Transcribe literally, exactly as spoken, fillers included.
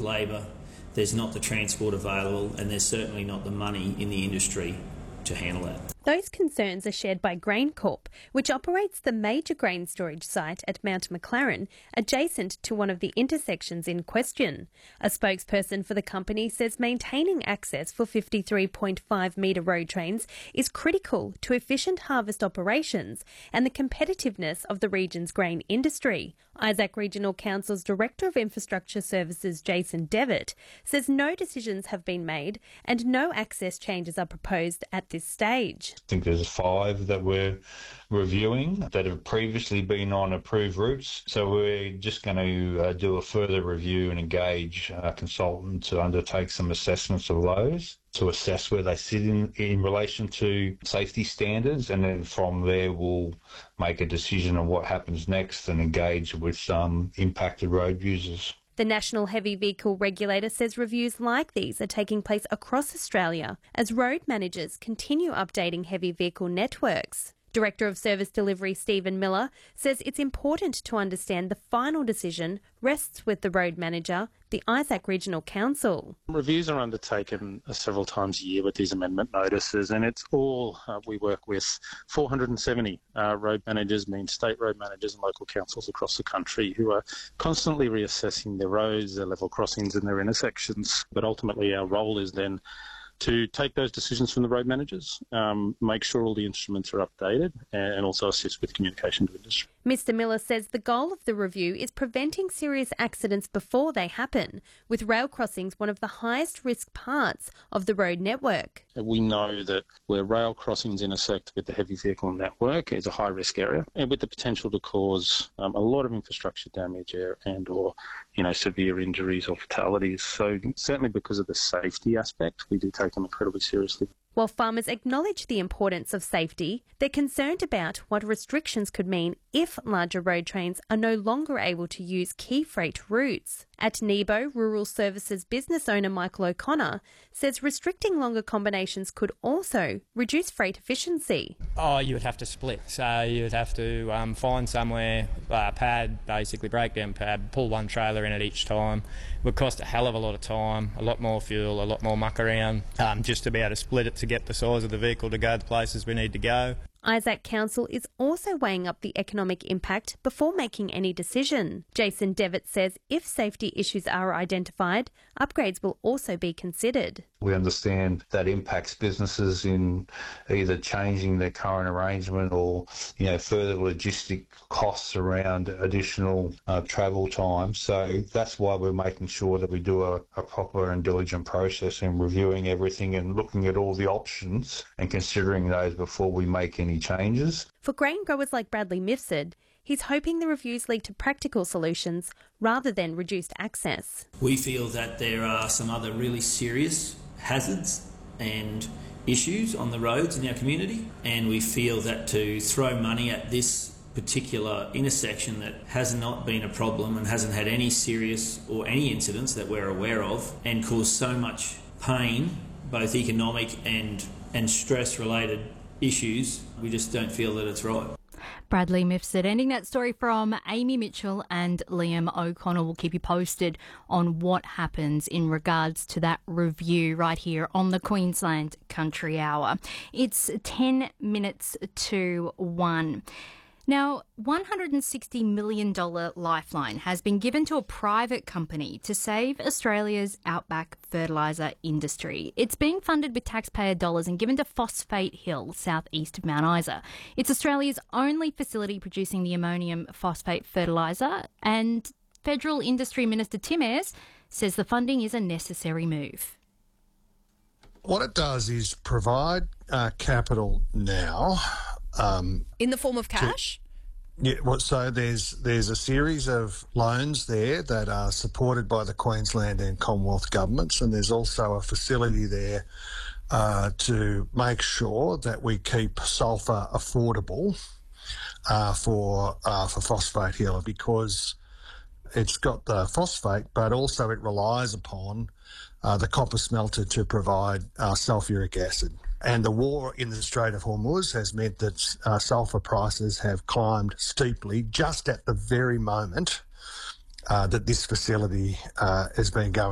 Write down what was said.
labour, there's not the transport available, and there's certainly not the money in the industry to handle that. Those concerns are shared by GrainCorp, which operates the major grain storage site at Mount McLaren, adjacent to one of the intersections in question. A spokesperson for the company says maintaining access for fifty-three point five metre road trains is critical to efficient harvest operations and the competitiveness of the region's grain industry. Isaac Regional Council's Director of Infrastructure Services, Jason Devitt, says no decisions have been made and no access changes are proposed at this stage. I think there's five that we're reviewing that have previously been on approved routes. So we're just going to uh, do a further review and engage a consultant to undertake some assessments of those to assess where they sit in, in relation to safety standards. And then from there, we'll make a decision on what happens next and engage with some impacted road users. The National Heavy Vehicle Regulator says reviews like these are taking place across Australia as road managers continue updating heavy vehicle networks. Director of Service Delivery Stephen Miller says it's important to understand the final decision rests with the road manager, the Isaac Regional Council. Reviews are undertaken several times a year with these amendment notices, and it's all, uh, we work with four hundred seventy uh, road managers, mean state road managers and local councils across the country who are constantly reassessing their roads, their level crossings and their intersections. But ultimately our role is then to take those decisions from the road managers, um, make sure all the instruments are updated, and also assist with communication to industry. Mister Miller says the goal of the review is preventing serious accidents before they happen, with rail crossings one of the highest risk parts of the road network. We know that where rail crossings intersect with the heavy vehicle network is a high risk area, and with the potential to cause um, a lot of infrastructure damage and or you know severe injuries or fatalities. So certainly because of the safety aspect, we do take them incredibly seriously. While farmers acknowledge the importance of safety, they're concerned about what restrictions could mean if larger road trains are no longer able to use key freight routes. At Nebo, Rural Services business owner Michael O'Connor says restricting longer combinations could also reduce freight efficiency. Oh, you would have to split. So you'd have to um, find somewhere, uh, pad, basically breakdown pad, pull one trailer in at each time. It would cost a hell of a lot of time, a lot more fuel, a lot more muck around, um, just to be able to split it to get the size of the vehicle to go the places we need to go. Isaac Council is also weighing up the economic impact before making any decision. Jason Devitt says if safety issues are identified, upgrades will also be considered. We understand that impacts businesses in either changing their current arrangement or, you know, further logistic costs around additional uh, travel time. So that's why we're making sure that we do a, a proper and diligent process in reviewing everything and looking at all the options and considering those before we make any changes. For grain growers like Bradley Mifsud, he's hoping the reviews lead to practical solutions rather than reduced access. We feel that there are some other really serious hazards and issues on the roads in our community, and we feel that to throw money at this particular intersection that has not been a problem and hasn't had any serious or any incidents that we're aware of and cause so much pain, both economic and, and stress-related issues, we just don't feel that it's right. Bradley Mifsud ending that story from Amy Mitchell and Liam O'Connell. Will keep you posted on what happens in regards to that review right here on the Queensland Country Hour. It's ten minutes to one. Now, one hundred sixty million dollars lifeline has been given to a private company to save Australia's outback fertiliser industry. It's being funded with taxpayer dollars and given to Phosphate Hill, southeast of Mount Isa. It's Australia's only facility producing the ammonium phosphate fertiliser, and Federal Industry Minister Tim Ayres says the funding is a necessary move. What it does is provide uh, capital now. Um, in the form of cash? To, yeah, well, so there's there's a series of loans there that are supported by the Queensland and Commonwealth governments, and there's also a facility there uh, to make sure that we keep sulphur affordable uh, for uh, for Phosphate Hill, because it's got the phosphate, but also it relies upon uh, the copper smelter to provide uh, sulphuric acid. And the war in the Strait of Hormuz has meant that uh, sulphur prices have climbed steeply just at the very moment uh, that this facility uh, has been going